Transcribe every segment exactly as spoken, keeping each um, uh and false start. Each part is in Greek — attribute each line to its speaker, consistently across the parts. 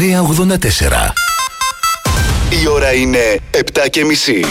Speaker 1: εννιά ογδόντα τέσσερα.
Speaker 2: Η ώρα είναι επτά και μισή.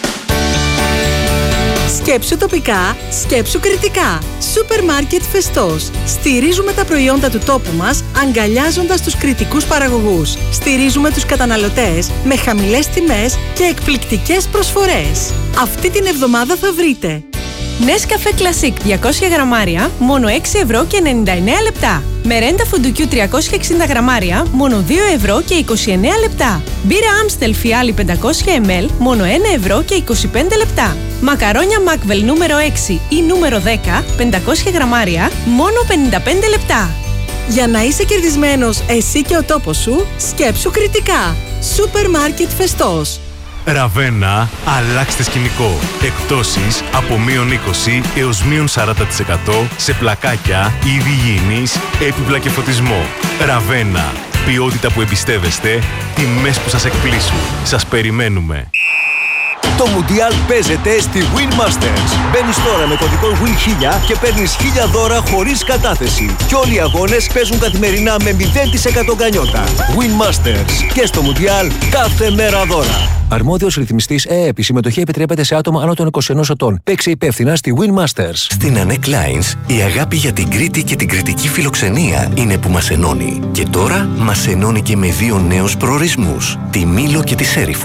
Speaker 3: Σκέψου τοπικά, σκέψου κριτικά. Σούπερ μάρκετ Φεστός. Στηρίζουμε τα προϊόντα του τόπου μας, αγκαλιάζοντας τους κριτικούς παραγωγούς. Στηρίζουμε τους καταναλωτές με χαμηλές τιμές και εκπληκτικές προσφορές. Αυτή την εβδομάδα θα βρείτε Nescafé Classic διακόσια γραμμάρια, μόνο έξι ευρώ και ενενήντα εννέα λεπτά. Μερέντα φουντουκιού τριακόσια εξήντα γραμμάρια, μόνο δύο ευρώ και είκοσι εννέα λεπτά. Μπύρα Amstel Φιάλι πεντακόσια μιλιλίτρα, μόνο ένα ευρώ και είκοσι πέντε λεπτά. Μακαρόνια Macvel νούμερο έξι ή νούμερο δέκα, πεντακόσια γραμμάρια, μόνο πενήντα πέντε λεπτά. Για να είσαι κερδισμένος εσύ και ο τόπος σου, σκέψου κριτικά. Σούπερ μάρκετ Φεστός.
Speaker 4: Ραβένα, αλλάξτε σκηνικό. Εκπτώσεις από μείον είκοσι έως μείον σαράντα τοις εκατό σε πλακάκια, είδη υγιεινής, έπιπλα και φωτισμό. Ραβένα, ποιότητα που εμπιστεύεστε, τιμές που σας εκπλήσουν. Σας περιμένουμε.
Speaker 5: Το Μουντιάλ παίζεται στη Win Masters. Μπαίνεις τώρα με κωδικό Win χίλια και παίρνεις χίλια δώρα χωρίς κατάθεση. Και όλοι οι αγώνες παίζουν καθημερινά με μηδέν τοις εκατό γκανιότα. Win Masters. Και στο Μουντιάλ κάθε μέρα δώρα. Αρμόδιος ρυθμιστής ΕΕΠ. Η συμμετοχή επιτρέπεται σε άτομα άνω των είκοσι ενός ετών. Παίξε υπεύθυνα στη Win Masters.
Speaker 1: Στην Annette Lines, η αγάπη για την Κρήτη και την κρητική φιλοξενία είναι που μας ενώνει. Και τώρα μας ενώνει και με δύο νέους προορισμούς, τη Μήλο και τη Σέριφο.